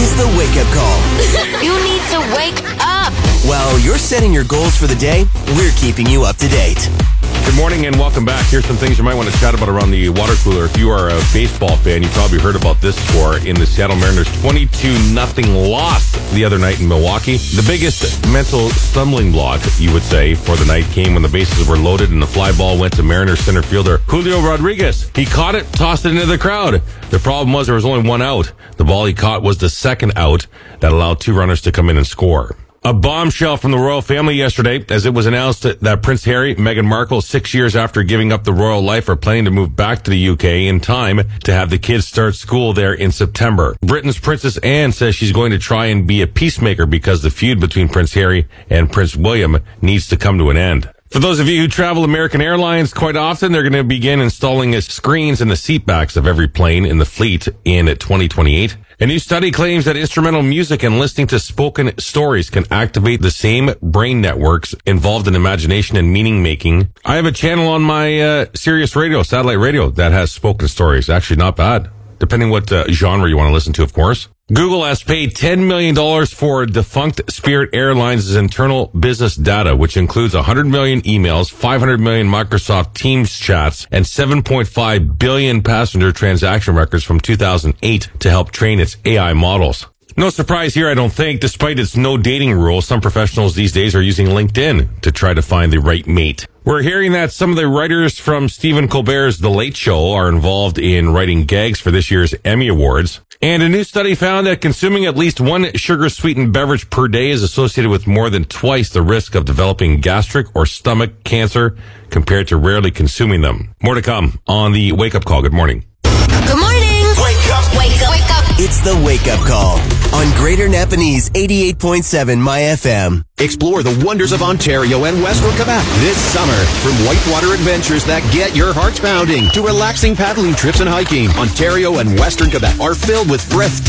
is the wake-up call. You need to wake up. While you're setting your goals for the day, we're keeping you up to date. Good morning and welcome back. Here's some things you might want to chat about around the water cooler. If you are a baseball fan, you probably heard about this score in the Seattle Mariners 22-0 loss the other night in Milwaukee. The biggest mental stumbling block, you would say, for the night came when the bases were loaded and the fly ball went to Mariners center fielder Julio Rodriguez. He caught it, tossed it into the crowd. The problem was there was only one out. The ball he caught was the second out that allowed two runners to come in and score. A bombshell from the royal family yesterday as it was announced that Prince Harry, Meghan Markle, 6 years after giving up the royal life, are planning to move back to the UK in time to have the kids start school there in September. Britain's Princess Anne says she's going to try and be a peacemaker because the feud between Prince Harry and Prince William needs to come to an end. For those of you who travel American Airlines quite often, they're going to begin installing screens in the seatbacks of every plane in the fleet in 2028. A new study claims that instrumental music and listening to spoken stories can activate the same brain networks involved in imagination and meaning making. I have a channel on my Sirius Radio, satellite radio, that has spoken stories. Actually, not bad, depending what genre you want to listen to, of course. Google has paid $10 million for defunct Spirit Airlines' internal business data, which includes 100 million emails, 500 million Microsoft Teams chats, and 7.5 billion passenger transaction records from 2008 to help train its AI models. No surprise here, I don't think. Despite its no dating rule, some professionals these days are using LinkedIn to try to find the right mate. We're hearing that some of the writers from Stephen Colbert's The Late Show are involved in writing gags for this year's Emmy Awards. And a new study found that consuming at least one sugar-sweetened beverage per day is associated with more than twice the risk of developing gastric or stomach cancer compared to rarely consuming them. More to come on the Wake Up Call. Good morning. Good morning. Wake up. Wake up. Wake up. It's the wake-up call on Greater Napanese 88.7 My FM. Explore the wonders of Ontario and Western Quebec this summer. From whitewater adventures that get your hearts pounding to relaxing paddling trips and hiking, Ontario and Western Quebec are filled with breathtaking